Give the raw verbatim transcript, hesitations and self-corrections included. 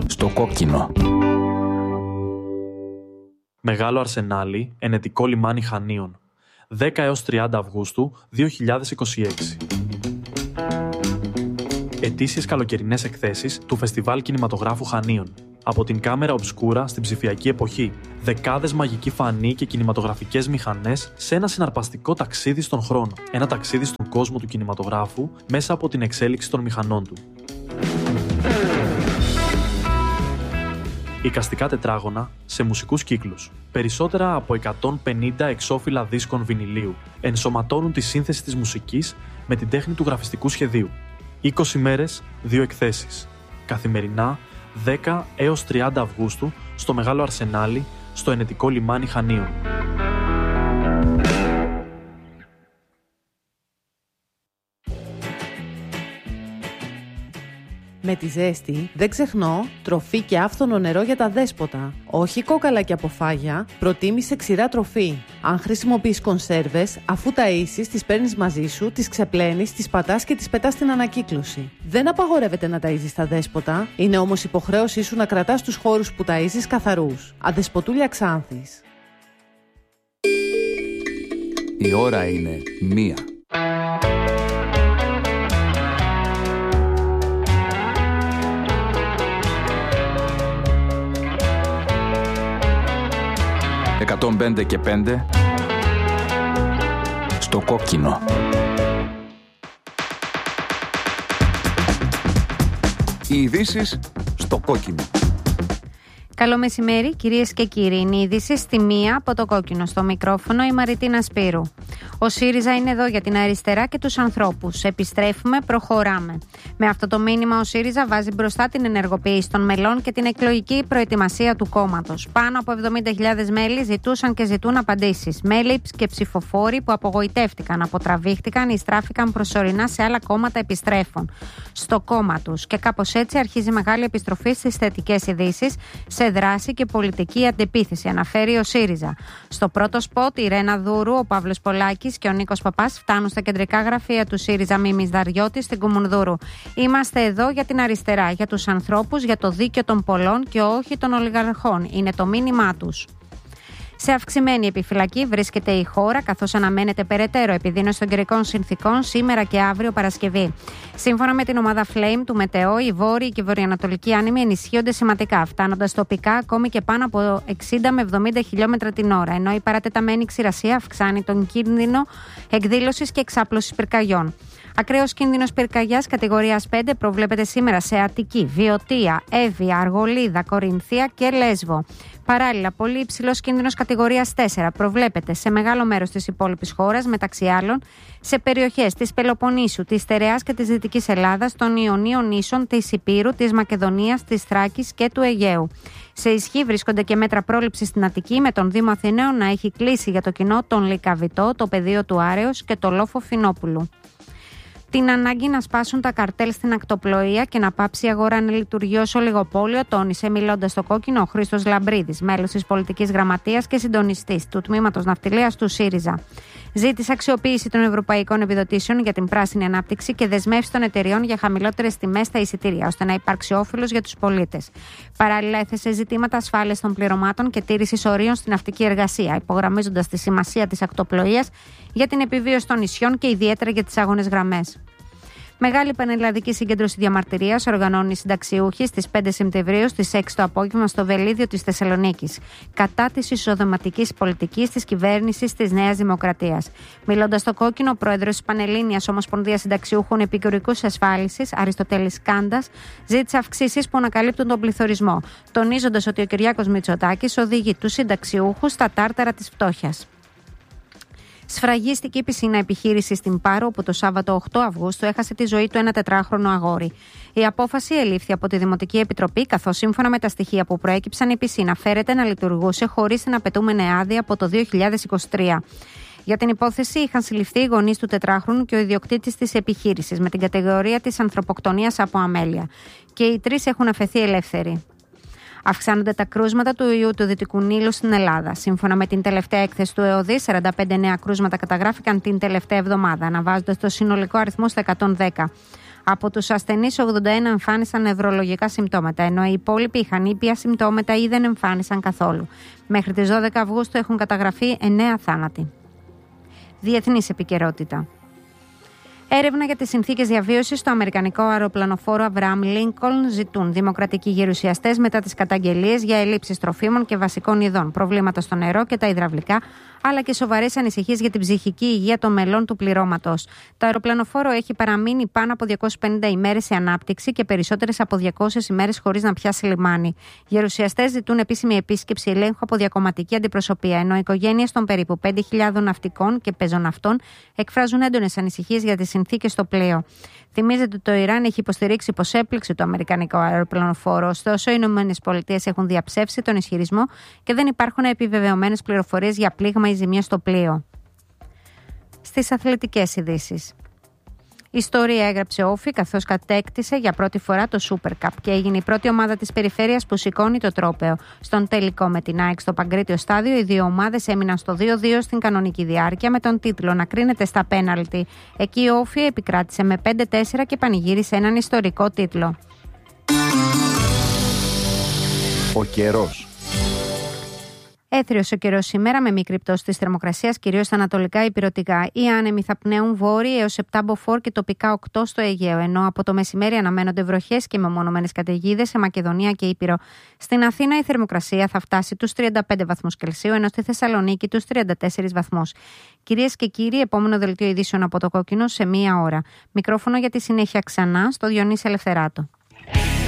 Στο κόκκινο. Μεγάλο Αρσενάλι, ενετικό λιμάνι Χανίων. δέκα έως τριάντα Αυγούστου δύο χιλιάδες είκοσι έξι. Ετήσιες καλοκαιρινές εκθέσεις του Φεστιβάλ Κινηματογράφου Χανίων. Από την κάμερα ομπσκούρα στην ψηφιακή εποχή. Δεκάδες μαγικοί φανοί και κινηματογραφικές μηχανές σε ένα συναρπαστικό ταξίδι στον χρόνο. Ένα ταξίδι στον κόσμο του κινηματογράφου μέσα από την εξέλιξη των μηχανών του. Εικαστικά τετράγωνα σε μουσικούς κύκλους. Περισσότερα από εκατόν πενήντα εξώφυλλα δίσκων βινιλίου ενσωματώνουν τη σύνθεση της μουσικής με την τέχνη του γραφιστικού σχεδίου. είκοσι μέρες, δύο εκθέσεις. Καθημερινά, δέκα έως τριάντα Αυγούστου, στο Μεγάλο Αρσενάλι, στο ενετικό λιμάνι Χανίων. Με τη ζέστη, δεν ξεχνώ, τροφή και άφθονο νερό για τα δέσποτα. Όχι κόκαλα και αποφάγια, προτίμησε ξηρά τροφή. Αν χρησιμοποιείς κονσέρβες, αφού ταΐσεις, τις παίρνεις μαζί σου, τις ξεπλένεις, τις πατάς και τις πετάς στην ανακύκλωση. Δεν απαγορεύεται να ταΐζεις τα δέσποτα, είναι όμως υποχρέωσή σου να κρατάς τους χώρους που ταΐζεις καθαρούς. Αδεσποτούλια Ξάνθης. Η ώρα είναι μία. εκατόν πέντε και πέντε στο κόκκινο. Οι ειδήσεις στο κόκκινο. Καλό μεσημέρι, κυρίες και κύριοι. Είναι η είδηση στη μία από το κόκκινο. Στο μικρόφωνο η Μαριτίνα Σπύρου. Ο ΣΥΡΙΖΑ είναι εδώ για την αριστερά και τους ανθρώπους. Επιστρέφουμε, προχωράμε. Με αυτό το μήνυμα ο ΣΥΡΙΖΑ βάζει μπροστά την ενεργοποίηση των μελών και την εκλογική προετοιμασία του κόμματος. Πάνω από εβδομήντα χιλιάδες μέλη ζητούσαν και ζητούν απαντήσεις. Μέλη και ψηφοφόροι που απογοητεύτηκαν, αποτραβήχτηκαν ή στράφηκαν προσωρινά σε άλλα κόμματα επιστρέφουν στο κόμμα τους. Και κάπως έτσι αρχίζει μεγάλη επιστροφή στις θετικές ειδήσεις, σε δράση και πολιτική αντεπίθεση, αναφέρει ο ΣΥΡΙΖΑ. Στο πρώτο σποτ, η Ρένα Δούρου, ο Παύλος Πολάκης και ο Νίκος Παπάς φτάνουν στα κεντρικά γραφεία του ΣΥΡΙΖΑ Μίμης Δαριώτη στην Κουμουνδούρου. Είμαστε εδώ για την αριστερά, για τους ανθρώπους, για το δίκαιο των πολλών και όχι των ολιγαρχών. Είναι το μήνυμά τους. Σε αυξημένη επιφυλακή βρίσκεται η χώρα, καθώς αναμένεται περαιτέρω επιδείνωση των καιρικών συνθηκών σήμερα και αύριο Παρασκευή. Σύμφωνα με την ομάδα Flame του Μετεό, οι βόρειοι και οι βορειοανατολικοί άνεμοι ενισχύονται σημαντικά, φτάνοντας τοπικά ακόμη και πάνω από εξήντα με εβδομήντα χιλιόμετρα την ώρα, ενώ η παρατεταμένη ξηρασία αυξάνει τον κίνδυνο εκδήλωσης και εξάπλωσης πυρκαγιών. Ακραίος κίνδυνος πυρκαγιάς κατηγορίας πέντε προβλέπεται σήμερα σε Αττική, Βιωτία, Εύβοια, Αργολίδα, Κορινθία και Λέσβο. Παράλληλα, πολύ υψηλός κίνδυνος κατηγορίας τέσσερα προβλέπεται σε μεγάλο μέρος της υπόλοιπης χώρας, μεταξύ άλλων σε περιοχές της Πελοποννήσου, της Στερεάς και της Δυτικής Ελλάδας, των Ιωνίων νήσων, της Ηπείρου, της Μακεδονίας, της Θράκης και του Αιγαίου. Σε ισχύ βρίσκονται και μέτρα πρόληψης στην Αττική, με τον Δήμο Αθηναίων να έχει κλείσει για το κοινό τον Λυκαβητό, το πεδίο του Άρεως και το Λόφο Φινόπουλου. Την ανάγκη να σπάσουν τα καρτέλ στην ακτοπλοεία και να πάψει η αγορά να λειτουργεί ως ολιγοπόλιο, τόνισε μιλώντας στο κόκκινο ο Χρήστος Λαμπρίδης, μέλος της πολιτικής γραμματείας και συντονιστής του τμήματος ναυτιλίας του ΣΥΡΙΖΑ. Ζήτησε αξιοποίηση των ευρωπαϊκών επιδοτήσεων για την πράσινη ανάπτυξη και δεσμεύσει των εταιριών για χαμηλότερες τιμές στα εισιτήρια, ώστε να υπάρξει όφελος για τους πολίτες. Παράλληλα, έθεσε ζητήματα ασφάλειας των πληρωμάτων και τήρησης ορίων στην ναυτική εργασία, υπογραμμίζοντας τη σημασία της ακτοπλοείας για την επιβίωση των νησιών και ιδιαίτερα για τις άγονες γραμμές. Μεγάλη πανελλαδική συγκέντρωση διαμαρτυρίας οργανώνει οι συνταξιούχοι στις πέντε Σεπτεμβρίου στις έξι το απόγευμα στο Βελίδιο της Θεσσαλονίκης, κατά της ισοδηματικής πολιτικής της κυβέρνησης της Νέας Δημοκρατίας. Μιλώντας στο κόκκινο, ο πρόεδρος της Πανελλήνιας Ομοσπονδίας Συνταξιούχων Επικουρικούς Ασφάλισης, Αριστοτέλης Κάντας, ζήτησε αυξήσεις που ανακαλύπτουν τον πληθωρισμό, τονίζοντας ότι ο Κυριάκος Μητσοτάκης οδηγεί τους συνταξιούχους στα τάρταρα της φτώχειας. Σφραγίστηκε η πισίνα επιχείρηση στην Πάρο, όπου το Σάββατο οκτώ Αυγούστου έχασε τη ζωή του ένα τετράχρονο αγόρι. Η απόφαση ελήφθη από τη Δημοτική Επιτροπή, καθώς σύμφωνα με τα στοιχεία που προέκυψαν, η πισίνα φέρεται να λειτουργούσε χωρίς την απαιτούμενη άδεια από το δύο χιλιάδες είκοσι τρία. Για την υπόθεση είχαν συλληφθεί οι γονείς του τετράχρονου και ο ιδιοκτήτης της επιχείρησης, με την κατηγορία της ανθρωποκτονίας από αμέλεια. Και οι τρεις έχουν αφαιθεί ελεύθεροι. Αυξάνονται τα κρούσματα του ιού του Δυτικού Νείλου στην Ελλάδα. Σύμφωνα με την τελευταία έκθεση του ΕΟΔΗ, σαράντα πέντε νέα κρούσματα καταγράφηκαν την τελευταία εβδομάδα, αναβάζοντας το συνολικό αριθμό στα εκατόν δέκα. Από τους ασθενείς, ογδόντα ένα εμφάνισαν νευρολογικά συμπτώματα, ενώ οι υπόλοιποι είχαν ήπια συμπτώματα ή δεν εμφάνισαν καθόλου. Μέχρι τις δώδεκα Αυγούστου έχουν καταγραφεί εννέα θάνατοι. Διεθνής επικαιρότητα. Έρευνα για τις συνθήκες διαβίωσης στο αμερικανικό αεροπλανοφόρο Αβραάμ Λίνκολν ζητούν δημοκρατικοί γερουσιαστές μετά τις καταγγελίες για ελλείψεις τροφίμων και βασικών ειδών, προβλήματα στο νερό και τα υδραυλικά, αλλά και σοβαρές ανησυχίες για την ψυχική υγεία των μελών του πληρώματος. Το αεροπλανοφόρο έχει παραμείνει πάνω από διακόσιες πενήντα ημέρες σε ανάπτυξη και περισσότερες από διακόσιες ημέρες χωρίς να πιάσει λιμάνι. Οι γερουσιαστές ζητούν επίσημη επίσκεψη ελέγχου από διακομματική αντιπροσωπεία, ενώ οι οικογένειες των περίπου πέντε χιλιάδων ναυτικών και πεζοναυτών εκφράζουν έντονες ανησυχίες για τις συνθήκες στο πλοίο. Θυμίζεται ότι το Ιράν έχει υποστηρίξει πως έπληξε το αμερικανικό αεροπλανοφόρο, ωστόσο οι ΗΠΑ έχουν διαψεύσει τον ισχυρισμό και δεν υπάρχουν επιβεβαιωμένες πληροφορίες για πλήγμα ή ζημία στο πλοίο. Στις αθλητικές ειδήσεις. Η ιστορία έγραψε όφη καθώς κατέκτησε για πρώτη φορά το Super Cup και έγινε η πρώτη ομάδα της περιφέρειας που σηκώνει το τρόπαιο. Στον τελικό με την ΑΕΚ στο Παγκρίτιο Στάδιο, οι δύο ομάδες έμειναν στο δύο δύο στην κανονική διάρκεια με τον τίτλο να κρίνεται στα πέναλτι. Εκεί ο Όφη επικράτησε με πέντε τέσσερα και πανηγύρισε έναν ιστορικό τίτλο. Ο καιρός. Έθριος ο καιρός σήμερα με μικρή πτώση της θερμοκρασίας, κυρίως στα ανατολικά ηπειρωτικά. Οι άνεμοι θα πνέουν βόρειοι έως επτά μποφόρ και τοπικά οκτώ στο Αιγαίο, ενώ από το μεσημέρι αναμένονται βροχές και μεμονωμένες καταιγίδες σε Μακεδονία και Ήπειρο. Στην Αθήνα η θερμοκρασία θα φτάσει τους τριάντα πέντε βαθμούς Κελσίου, ενώ στη Θεσσαλονίκη τους τριάντα τέσσερις βαθμούς. Κυρίες και κύριοι, επόμενο δελτίο ειδήσεων από το Κόκκινο σε μία ώρα. Μικρόφωνο για τη συνέχεια ξανά στο Διονύση Ελευθεράτο.